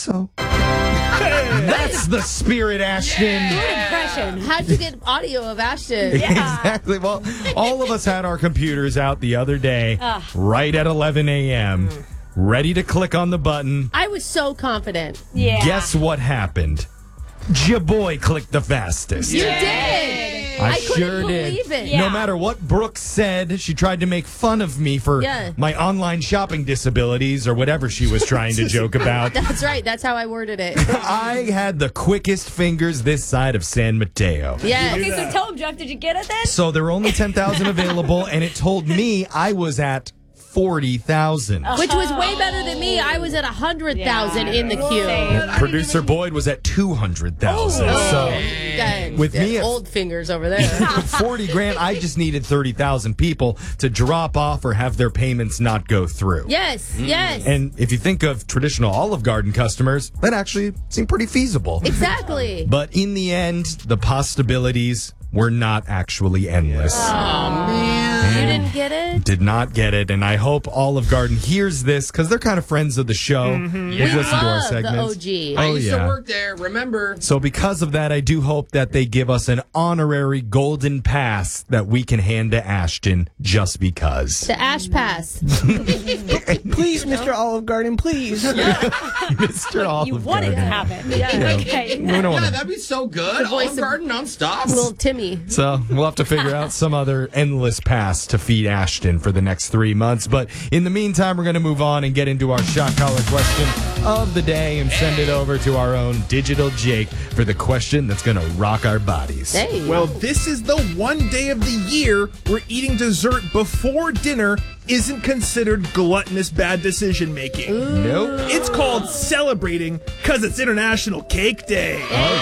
So that's the spirit, Ashton. Good impression. How'd you get audio of Ashton? Exactly. Well, all of us had our computers out the other day, right at 11 a.m., ready to click on the button. I was so confident. Yeah. Guess what happened? Ja boy clicked the fastest. You did. I couldn't sure believe did. it. Yeah. No matter what Brooke said, she tried to make fun of me for my online shopping disabilities or whatever she was trying to joke about. That's right. That's how I worded it. I had the quickest fingers this side of San Mateo. Yes. Okay, so tell him, Jeff, did you get it then? So there were only 10,000 available, and it told me I was at 40,000. Which was way better than me. I was at 100,000 in the queue. Same. Producer Boyd was at 200,000. So Good. with me at old fingers over there. 40 grand, I just needed 30,000 people to drop off or have their payments not go through. Yes. Yes. And if you think of traditional Olive Garden customers, that actually seemed pretty feasible. Exactly. But in the end, the possibilities were not actually endless. You didn't get it? Did not get it, and I hope Olive Garden hears this because they're kind of friends of the show. They listen to our love the segments. OG. I Oh, used yeah. to work there, remember? So because of that, I do hope that they give us an honorary golden pass that we can hand to Ashton just because. The Ash Pass. Please, Mr. Olive Garden, please. Mr. Olive You want it to Garden. happen. Yeah. Okay. We don't Yeah, want to. that'd be so good. voice Olive of- Garden nonstop. Little Timmy. So we'll have to figure out some other endless pass to feed Ashton for the next 3 months. But in the meantime, we're going to move on and get into our shot collar question of the day and send it over to our own Digital Jake for the question that's going to rock our bodies. Hey. Well, this is the one day of the year where eating dessert before dinner isn't considered gluttonous bad decision making. Nope. It's called celebrating because it's International Cake Day.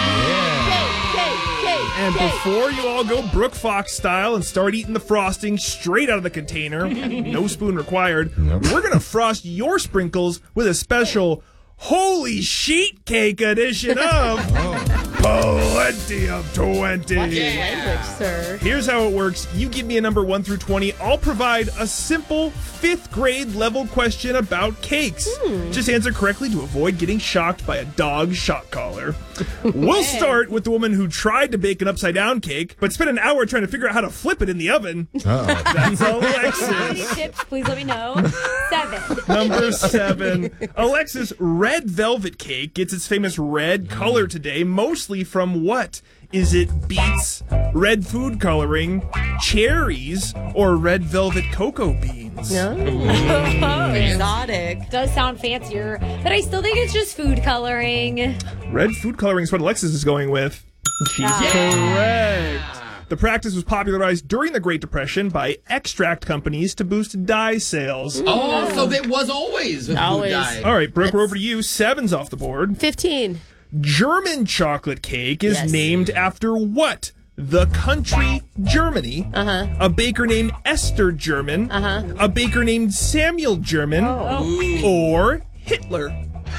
And before you all go Brooke Fox style and start eating the frosting straight out of the container, no spoon required, we're going to frost your sprinkles with a special Holy Sheet Cake edition of Plenty of 20. Language, sir. Here's how it works. You give me a number 1 through 20. I'll provide a simple 5th grade level question about cakes. Just answer correctly to avoid getting shocked by a dog shot collar. We'll start with the woman who tried to bake an upside down cake, but spent an hour trying to figure out how to flip it in the oven. That's Any Alexis. tips, please let me know. 7. Number 7. Alexis' red velvet cake gets its famous red color today, mostly from what? Is it beets, red food coloring, cherries, or red velvet cocoa beans? Exotic. Does sound fancier, but I still think it's just food coloring. Red food coloring is what Alexis is going with. She's correct. The practice was popularized during the Great Depression by extract companies to boost dye sales. Oh, so it was always a food Always. dye. All right, Brooke, we're over to you. 7's off the board. 15. German chocolate cake is Yes. named after what? The country Germany, a baker named Esther German, a baker named Samuel German, or Hitler.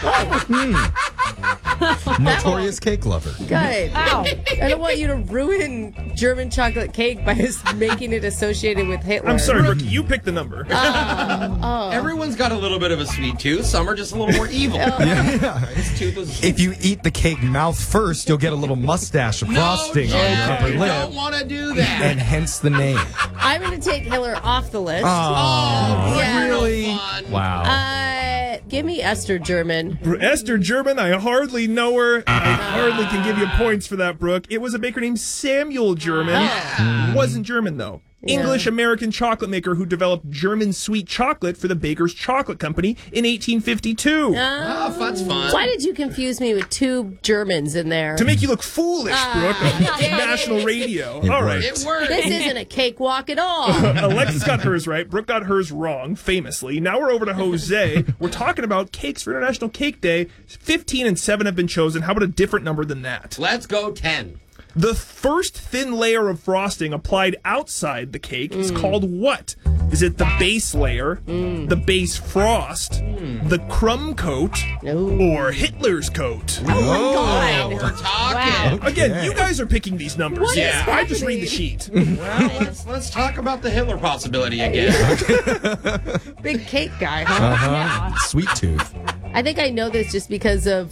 Notorious cake lover. Good. Ow. I don't want you to ruin German chocolate cake by just making it associated with Hitler. I'm sorry, Brooke, you pick the number. Everyone's got a little bit of a sweet tooth. Some are just a little more evil. His tooth was... If you eat the cake mouth first, you'll get a little mustache of frosting on your upper you lip, don't want to do that. and hence the name. I'm going to take Hitler off the list. Oh, Yeah. really? Fun. Wow. Give me Esther German. Esther German, I hardly know her. I hardly can give you points for that, Brooke. It was a baker named Samuel German. Wasn't German, though. English-American chocolate maker who developed German sweet chocolate for the Baker's Chocolate Company in 1852. Oh, that's fun. Why did you confuse me with two Germans in there? To make you look foolish, Brooke, on national radio. All right. It worked. This isn't a cakewalk at all. Alexis got hers right. Brooke got hers wrong, famously. Now we're over to Jose. We're talking about cakes for International Cake Day. 15 and 7 have been chosen. How about a different number than that? Let's go 10. The first thin layer of frosting applied outside the cake is called what? Is it the base layer, the base frost, the crumb coat, or Hitler's coat? Oh, we're talking. Wow. Again, you guys are picking these numbers. What is I just read the happening? sheet. Well, let's talk about the Hitler possibility again. Big cake guy, huh? Sweet tooth. I think I know this just because of